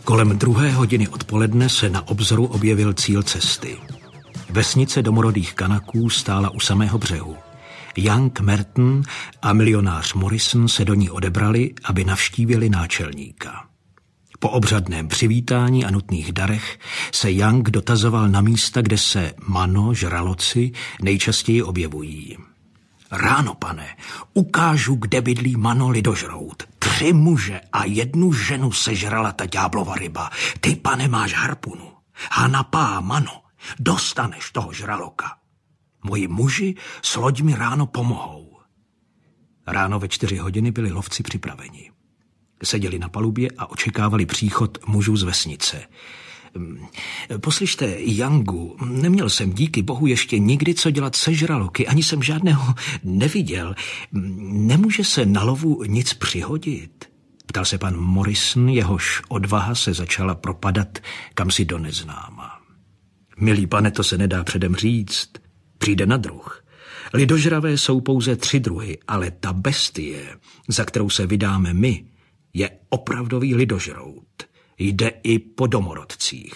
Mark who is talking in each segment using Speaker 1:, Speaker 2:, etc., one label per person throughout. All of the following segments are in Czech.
Speaker 1: Kolem 2:00 odpoledne se na obzoru objevil cíl cesty. Vesnice domorodých Kanaků stála u samého břehu. Young, Merton a milionář Morrison se do ní odebrali, aby navštívili náčelníka. Po obřadném přivítání a nutných darech se Young dotazoval na místa, kde se mano, žraloci nejčastěji objevují. Ráno, pane, ukážu, kde bydlí mano lidožrout. 3 muže a 1 ženu sežrala ta ďáblova ryba. Ty, pane, máš harpunu. Hanapá, mano, dostaneš toho žraloka. Moji muži s loďmi ráno pomohou. Ráno ve 4:00 byli lovci připraveni. Seděli na palubě a očekávali příchod mužů z vesnice. Poslyšte, Youngu, neměl jsem díky bohu ještě nikdy co dělat se žraloky, ani jsem žádného neviděl. Nemůže se na lovu nic přihodit? Ptal se pan Morrison, jehož odvaha se začala propadat kamsi do neznáma. Milý pane, to se nedá předem říct. Přijde na druh. Lidožravé jsou pouze 3 druhy, ale ta bestie, za kterou se vydáme my, je opravdový lidožrout. Jde i po domorodcích.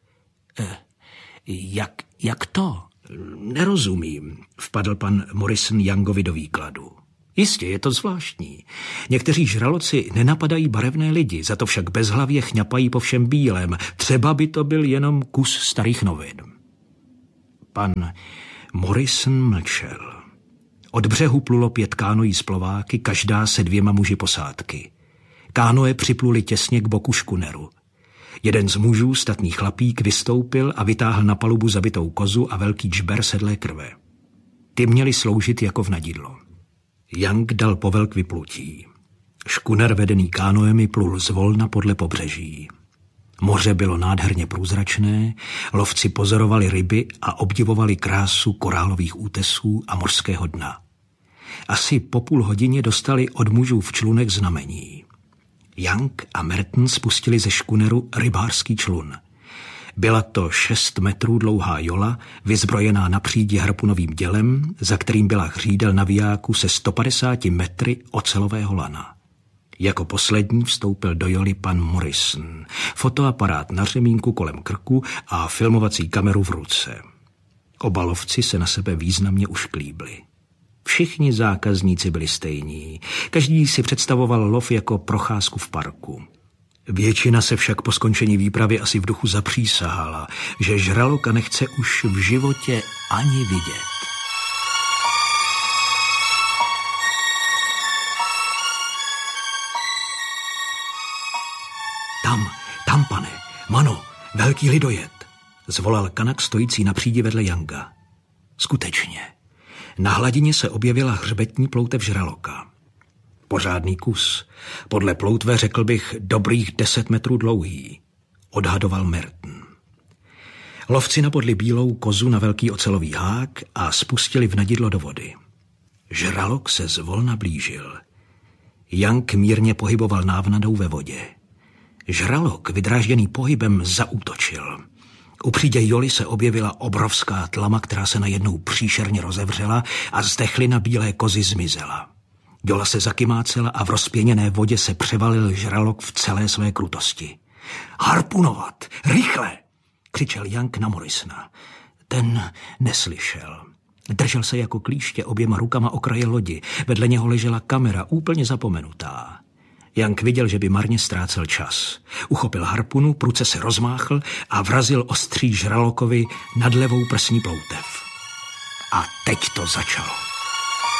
Speaker 1: Jak to? Nerozumím, vpadl pan Morrison Youngovi do výkladu. Jistě, je to zvláštní. Někteří žraloci nenapadají barevné lidi, za to však bezhlavě chňapají po všem bílém. Třeba by to byl jenom kus starých novin. Pan Morrison mlčel. Od břehu plulo 5 kánoí s plováky, každá se 2 muži posádky. Kánoe připluli těsně k boku škuneru. Jeden z mužů, statný chlapík, vystoupil a vytáhl na palubu zabitou kozu a velký džber sedlé krve. Ty měly sloužit jako vnadidlo. Young dal povel k vyplutí. Škuner vedený kánoemi plul zvolna podle pobřeží. Moře bylo nádherně průzračné, lovci pozorovali ryby a obdivovali krásu korálových útesů a mořského dna. Asi po 30 hodině dostali od mužů v člunech znamení. Young a Merton spustili ze škuneru rybářský člun. Byla to 6 metrů dlouhá jola, vyzbrojená na přídi harpunovým dělem, za kterým byla hřídel navijáku se 150 metry ocelového lana. Jako poslední vstoupil do joly pan Morrison, fotoaparát na řemínku kolem krku a filmovací kameru v ruce. Oba lovci se na sebe významně ušklíbli. Všichni zákazníci byli stejní. Každý si představoval lov jako procházku v parku. Většina se však po skončení výpravy asi v duchu zapřísahala, že žraloka nechce už v životě ani vidět. Tam, pane, mano, velký lidojed, zvolal Kanak stojící na přídi vedle Younga. Skutečně. Na hladině se objevila hřbetní ploutev žraloka. Pořádný kus. Podle ploutve řekl bych dobrých 10 metrů dlouhý, odhadoval Merton. Lovci napodli bílou kozu na velký ocelový hák a spustili vnadidlo do vody. Žralok se zvolna blížil. Young mírně pohyboval návnadou ve vodě. Žralok, vydrážděný pohybem, zaútočil. U přídě joly se objevila obrovská tlama, která se najednou příšerně rozevřela a zdechlina bílé kozy zmizela. Jola se zakymácela a v rozpěněné vodě se převalil žralok v celé své krutosti. Harpunovat! Rychle! Křičel Young na Morrisona. Ten neslyšel. Držel se jako klíště oběma rukama okraje lodi. Vedle něho ležela kamera, úplně zapomenutá. Young viděl, že by marně ztrácel čas. Uchopil harpunu, prudce se rozmáchl a vrazil ostří žralokovi nad levou prsní ploutev. A teď to začalo.